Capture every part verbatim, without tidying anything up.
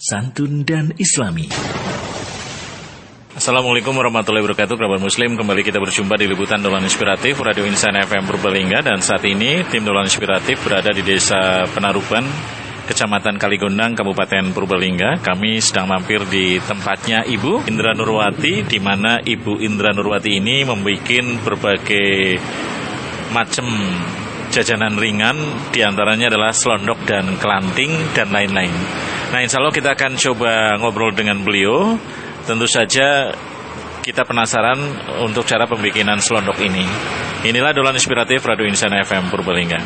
santun dan islami. Assalamualaikum warahmatullahi wabarakatuh, kerabat muslim. Kembali kita berjumpa di liputan Dolan Inspiratif Radio Insan F M Purbalingga. Dan saat ini tim Dolan Inspiratif berada di Desa Penaruban, Kecamatan Kaligondang, Kabupaten Purbalingga. Kami sedang mampir di tempatnya Ibu Indra Nurwati, di mana Ibu Indra Nurwati ini membuat berbagai macam jajanan ringan, diantaranya adalah selondok dan kelanting dan lain-lain. Nah, insya Allah kita akan coba ngobrol dengan beliau. Tentu saja kita penasaran untuk cara pembikinan selondok ini. Inilah Dolan Inspiratif Radio Insan F M Purbalingga.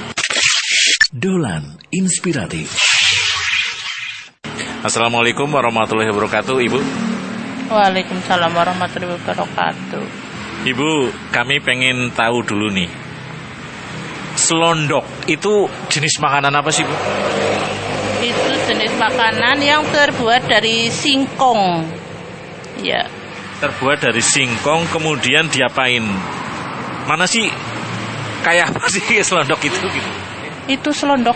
Dolan Inspiratif. Assalamualaikum warahmatullahi wabarakatuh, Ibu. Waalaikumsalam warahmatullahi wabarakatuh. Ibu, kami pengen tahu dulu nih, selondok itu jenis makanan apa sih, Bu? Itu jenis makanan yang terbuat dari singkong. Ya. Terbuat dari singkong, kemudian diapain? Mana sih kayak apa sih selondok itu gitu? Itu selondok.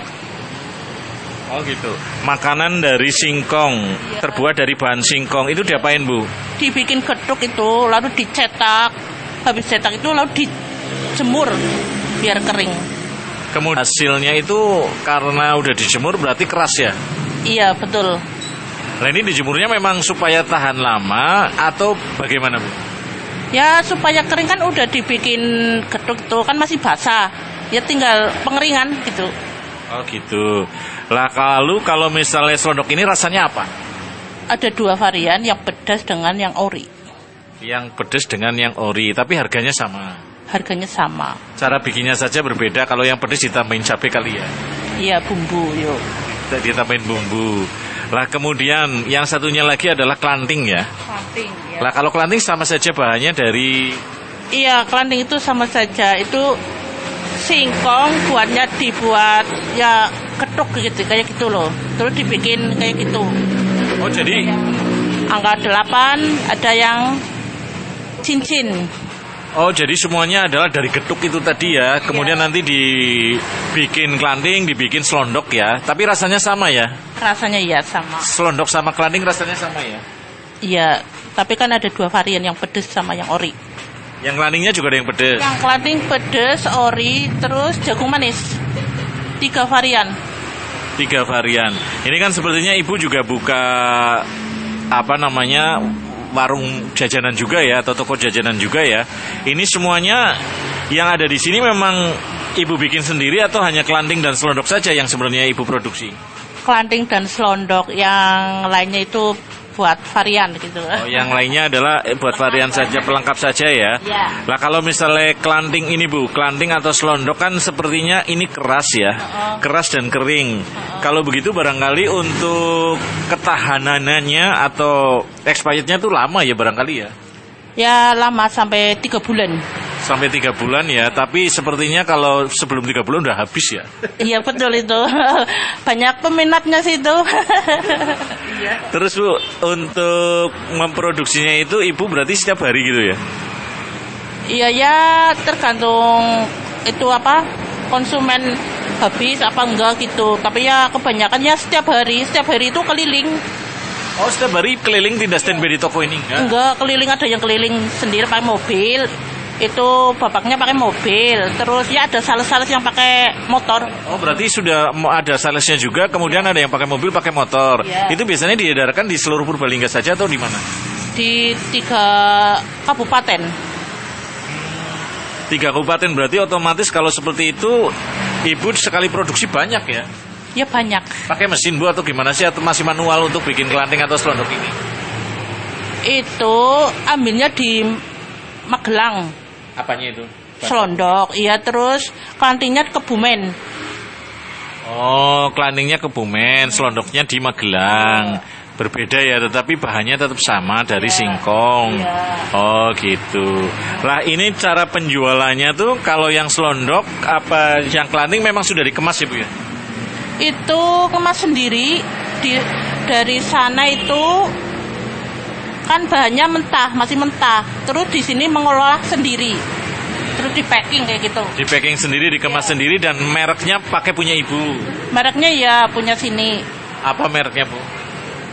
Oh gitu. Makanan dari singkong, ya. Terbuat dari bahan singkong. Itu diapain, Bu? Dibikin getuk itu, lalu dicetak. Habis cetak itu lalu dijemur biar kering. Kemudian hasilnya itu karena udah dijemur berarti keras ya? Iya, betul. Nah, ini dijemurnya memang supaya tahan lama atau bagaimana, Bu? Ya, supaya kering, kan udah dibikin getuk itu kan masih basah. Ya tinggal pengeringan gitu. Oh gitu. Lah kalau kalau misalnya selondok ini rasanya apa? Ada dua varian, yang pedas dengan yang ori. Yang pedas dengan yang ori, tapi harganya sama. Harganya sama. Cara bikinnya saja berbeda. Kalau yang pedas ditambahin cabai kali ya? Iya, bumbu yuk. Ditambahin bumbu. Lah kemudian yang satunya lagi adalah kelanting ya? Kelanting ya. Lah kalau kelanting sama saja bahannya dari... Iya, kelanting itu sama saja. Itu singkong buatnya dibuat ya ketuk gitu, kayak gitu loh. Terus dibikin kayak gitu. Oh jadi? Angka delapan, ada yang cincin. Oh, jadi semuanya adalah dari getuk itu tadi ya. Kemudian ya, nanti dibikin kelanting, dibikin selondok ya. Tapi rasanya sama ya? Rasanya iya sama. Selondok sama kelanting rasanya sama ya? Iya, tapi kan ada dua varian, yang pedas sama yang ori. Yang kelantingnya juga ada yang pedas? Yang kelanting pedas, ori, terus jagung manis. Tiga varian. Tiga varian. Ini kan sepertinya Ibu juga buka apa namanya, warung jajanan juga ya, atau toko jajanan juga ya. Ini semuanya yang ada di sini memang Ibu bikin sendiri atau hanya kelanting dan selondok saja yang sebenarnya Ibu produksi? Kelanting dan selondok, yang lainnya itu buat varian gitu. Oh, yang lainnya adalah buat varian saja, pelengkap saja ya. Ya. Lah kalau misalnya kelanting ini, Bu, kelanting atau selondok kan sepertinya ini keras ya, uh-uh. keras dan kering. Uh-uh. Kalau begitu barangkali untuk ketahanannya atau expirednya tuh lama ya barangkali ya? Ya lama, sampai tiga bulan. Sampai tiga bulan ya, tapi sepertinya kalau sebelum tiga bulan udah habis ya? Iya betul itu, banyak peminatnya sih itu. Terus Bu, untuk memproduksinya itu Ibu berarti setiap hari gitu ya? Iya ya, tergantung itu apa, konsumen habis apa enggak gitu. Tapi ya kebanyakannya setiap hari, setiap hari itu keliling. Oh, setiap hari keliling, tidak standby di toko ini enggak? Enggak, keliling, ada yang keliling sendiri pakai mobil. Itu bapaknya pakai mobil. Terus ya ada sales-sales yang pakai motor. Oh, berarti sudah ada salesnya juga. Kemudian ada yang pakai mobil, pakai motor. Ya. Itu biasanya diedarkan di seluruh Purbalingga saja atau di mana? Di tiga kabupaten. Tiga kabupaten, berarti otomatis kalau seperti itu Ibu sekali produksi banyak ya? Ya banyak. Pakai mesin, Bu, atau gimana sih? Atau masih manual untuk bikin kelanting atau selondok ini? Itu ambilnya di Magelang. Apanya itu? Selondok, iya, terus kelantingnya Kebumen. Oh, kelantingnya Kebumen, selondoknya di Magelang. Berbeda ya, tetapi bahannya tetap sama dari ya, singkong. Ya. Oh gitu. Lah ini cara penjualannya tuh, kalau yang selondok apa yang kelanting memang sudah dikemas ya, Bu ya? Itu kemas sendiri di, dari sana itu kan bahannya mentah, masih mentah. Terus di sini mengolah sendiri. Terus di packing kayak gitu. Di packing sendiri, dikemas ya. sendiri, dan mereknya pakai punya Ibu. Mereknya ya punya sini. Apa mereknya, Bu?